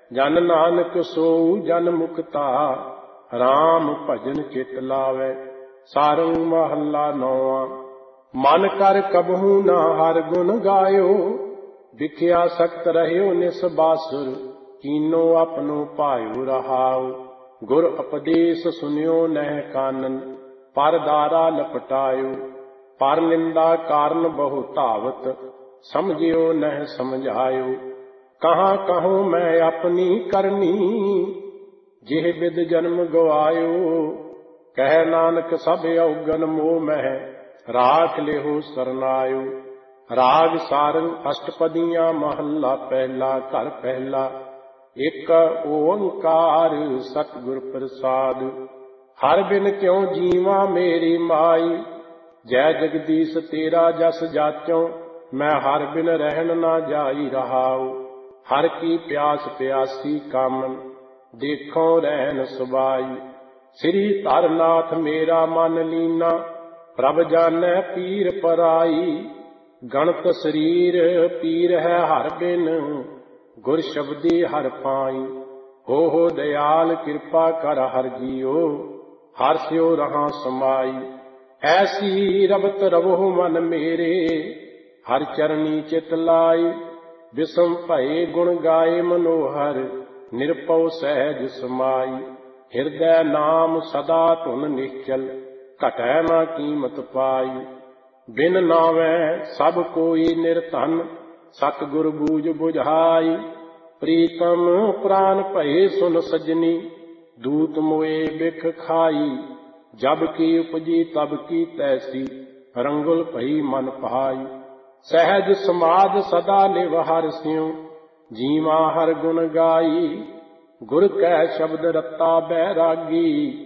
ਜਨ ਨਾਨਕ ਸੋਊ ਜਨ ਮੁਕਤਾ, ਰਾਮ ਭਜਨ ਚਿਤ ਲਾਵੇ। ਸਾਰੰਗ ਮਹੱਲਾ ਨੌਵਾਂ। ਮਨ ਕਰ ਕਬਹੂ ਨਾ ਹਰਿ ਗੁਣ ਗਾਇਓ, ਵਿਖਿਆ ਸਖਤ ਰਹਿਓ ਨਿਸ ਬਾਸੁਰ, ਕੀਨੋ ਆਪਣੋ ਭਾਇਓ ਰਹਾਉ। ਗੁਰ ਉਪਦੇਸ਼ ਸੁਨਿਓ ਨਹਿ ਕਾਨਨ, ਪਰ ਦਾਰਾ ਲਪਟਾਇਓ। ਪਰ ਨਿੰਦਾ ਕਾਰਨ ਬਹੁ ਧਾਵਤ, ਸਮਝਿਓ ਨਹਿ ਸਮਝਾਇਓ। ਕਹਾਂ ਕਹੂੰ ਮੈਂ ਆਪਣੀ ਕਰਨੀ, ਜਿਹ ਬਿਦ ਜਨਮ ਗਵਾਇਓ। ਕਹਿ ਨਾਨਕ ਸਭ ਔਗਨ ਮੋਹ ਮਹਿ, ਰਾਖ ਲਿਹੋ ਸਰਨਾਇਓ। ਰਾਗ ਸਾਰੰਗ ਅਸ਼ਟਪਦੀਆਂ ਮਹੱਲਾ ਪਹਿਲਾ। ਘਰ ਪਹਿਲਾ। ਇੱਕ ਓੰਕਾਰ ਸਤਿਗੁਰ ਪ੍ਰਸਾਦ। ਹਰ ਬਿਨ ਕਿਉ ਜੀਵਾ ਮੇਰੀ ਮਾਈ, ਜੈ ਜਗਦੀਸ਼ ਤੇਰਾ ਜਸ ਜਾਚੋ। ਮੈਂ ਹਰ ਬਿਨ ਰਹਿਣ ਨਾ ਜਾਈ ਰਹਾਉ। ਹਰ ਕੀ ਪਿਆਸ ਪਿਆਸੀ ਕਾਮਨ, ਦੇਖੋ ਰਹਿਣ ਸੁਭਾਈ। ਸ੍ਰੀ ਧਰਨਾਥ ਮੇਰਾ ਮਨ ਲੀਨਾ, ਪ੍ਰਭ ਜਾਣੈ ਪੀਰ ਪਰਾਈ। ਗਣਤ ਸਰੀਰ ਪੀਰ ਹੈ ਹਰ ਬਿਨ, ਗੁਰ ਸ਼ਬਦੀ ਹਰ ਪਾਈ। ਹੋ ਦਇਆਲ ਕਿਰਪਾ ਕਰ ਹਰ ਜੀਓ, ਹਰ ਸਿਓ ਰਹਾ ਸਮਾਈ। ਐਸੀ ਰਬਤ ਰਵੋ ਮਨ ਮੇਰੇ, ਹਰ ਚਰਨੀ ਚਿਤ ਲਾਈ। ਬਿਸਮ ਭਏ ਗੁਣ ਗਾਏ ਮਨੋਹਰ, ਨਿਰਭਉ ਸਹਿਜ ਸਮਾਈ। ਹਿਰਦੈ ਨਾਮ ਸਦਾ ਧੁਨ ਨਿਸ਼ਚਲ, ਘਟੈ ਨਾ ਕੀਮਤ ਪਾਈ। ਬਿਨ ਨਾਵੈ ਸਭ ਕੋਈ ਨਿਰਧਨ, ਸਤਿਗੁਰ ਬੂਝ ਬੁਝਾਈ। ਪ੍ਰੀਤਮ ਪ੍ਰਾਨ ਭਏ ਸੁਨ ਸਜਣੀ, ਦੂਤ ਮੋਏ ਬਿਖ ਖਾਈ। ਜਬ ਕੀ ਉਪਜੀ ਤਬ ਕੀ ਤੈਸੀ, ਰੰਗੁਲ ਭਈ ਮਨ ਭਾਈ। ਸਹਿਜ ਸਮਾਧ ਸਦਾ ਲਿਵ ਹਰਿ ਸਿਉ, ਜੀਵਾ ਹਰ ਗੁਣ ਗਾਈ। ਗੁਰ ਕੈ ਸ਼ਬਦ ਰਤਾ ਬੈਰਾਗੀ,